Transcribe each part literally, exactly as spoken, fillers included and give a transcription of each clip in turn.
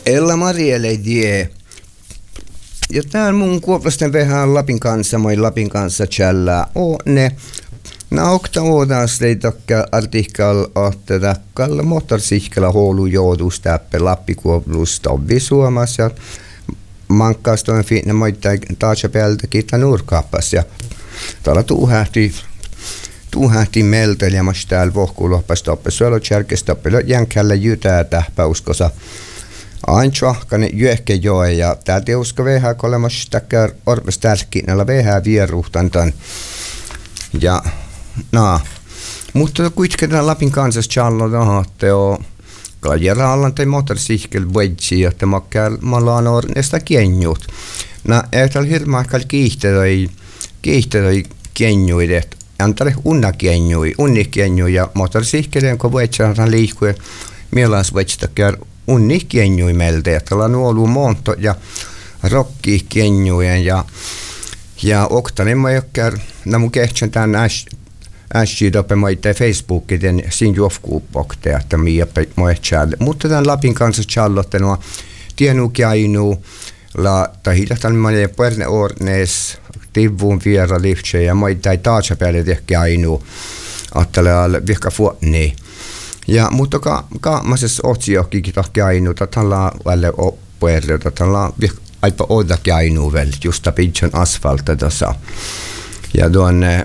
Ella Marielle die. Ja täällä mun kuoplasten vähän Lapin kanssa, moi Lapin kanssa tjällä on ne. Naukta odas leitokka artikkal ahte takkalla motorsihkalla houlu joudus täppä Lappikuoplus tovvi Suomas ja mankkaas toinen finne moittaa taas päältä kiittää nurkaappas ja täällä tuuhähti tuuhähti meltelemas täällä vohkuuloppas toppes suolo tjärkes toppelo jänkällä jytää tähpäuskosa ain tjohkane jyöhke joe ja täältä usko vähän kolemas takkar orpes tärkkiinällä vähän vieruhtan tän ja no, mutta kuitenkin Lapin kansas challo dahatte o kajerallan tai motorsihkel wedgi että makkar malaan ornesta kenjut. Na etal hirma kal kiihtelöi kiihtelöi kenjuidet. Antare unna kenjui, unni kenjui ja motorsihkelen ko wedjan liikkuu mielas wedstakkar unni kenjui melde että la nuolu monto ja rokki kenjujen ja ja oktanen mä jokkar na mun kehtsän tän äs äsken uppe moitte Facebookiten sin jofkuupokte että mia moi challe mutta tän Lapin kanssa challotte no tienu kiainu la tahilatan mane perne ornes tivun viera liftche ja moitte taatsa päälle tehkä ainu attele al vihka fuotni ja mutta ka kaamases otsiokki tahkä ainu tatalla alle oppuerre tatalla aipa odakin ainu vel just tapitson asfalta tässä ja tuonne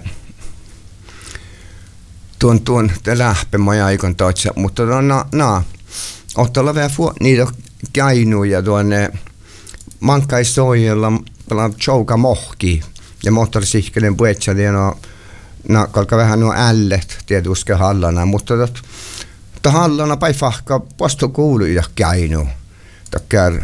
tuon tuon te lähpe maja aikon taatsa mutta na na ottalla vähän fu niitä kainuja tuonne mankkai soijella pala chouka mohki ja motorsihkelen puetsali no na kalka vähän nuo ället tietuske hallana mutta tot ta hallana pai fahka posto kuuluja kainu takkar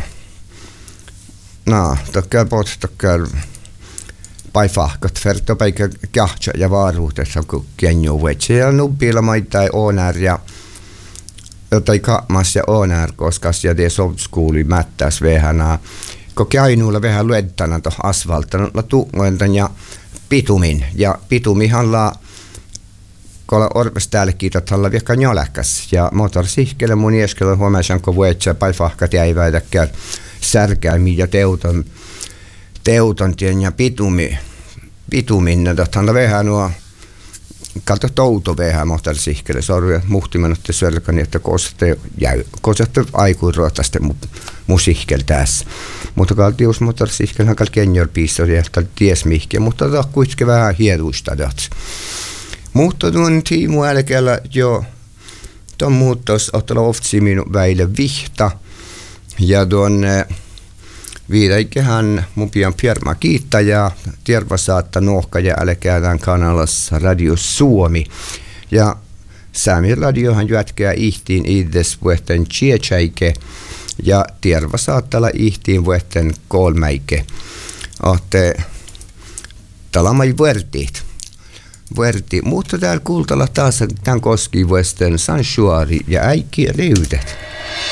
na takkar pot takkar pai fahkat ferto paikka kähtsä ja vaaruutessa kun kenju vetsi ja nubbilla maittai onar ja tai kamas ja onar koska ja de soft schooli mättäs vähänä kun kainuulla vähän luettana to asfaltana la tuointan ja pitumin ja pitumihan la kolla orpes täällä kiitatalla vielä njoläkäs ja motorsihkele mun ieskellä huomasan kun vetsi pai fahkat jäiväitäkään särkäämi ja teuton teuton tien ja pitumi pituminna tottanda vähän nuo kalta touto vähän motorsihkele sorja muhtimenotte sörkani että koste jäy koste aikuiruotaste musihkel tässä mutta kaltius motorsihkelhän kal kenjor piisso ja ties mihke mutta ta kuitenkin vähän hieduista dat mutta tuon tiimu älkäällä jo ton muuttos ottala oftsimin väille vihta ja tuon viideikkähän mun pian firma kiittää ja terva saatta nohka ja älkäädään kanalassa Radio Suomi. Ja Sami radiohan jätkää ihtiin ides vuotten chiecäike ja terva saattala ihtiin vuotten kolmäike. Ootte talamai vuortiit. Vuorti, mutta täällä kultalla taas tämän koski vuosten Sansuari ja äikki riudet.